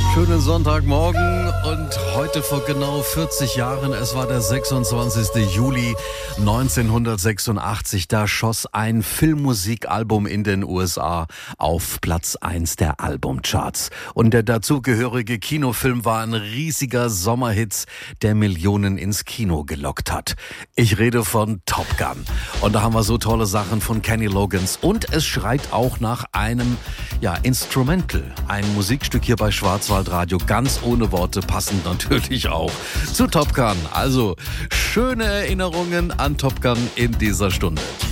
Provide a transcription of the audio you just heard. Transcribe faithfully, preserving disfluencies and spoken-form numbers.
Schönen Sonntagmorgen und heute vor genau vierzig Jahren, es war der sechsundzwanzigster Juli neunzehnhundertsechsundachtzig, da schoss ein Filmmusikalbum in den U S A auf Platz eins der Albumcharts. Und der dazugehörige Kinofilm war ein riesiger Sommerhit, der Millionen ins Kino gelockt hat. Ich rede von Top Gun. Und da haben wir so tolle Sachen von Kenny Loggins. Und es schreit auch nach einem, ja, Instrumental. Ein Musikstück hier bei Schwarzwaldradio, ganz ohne Worte, passend natürlich auch zu Top Gun. Also schöne Erinnerungen an Top Gun in dieser Stunde.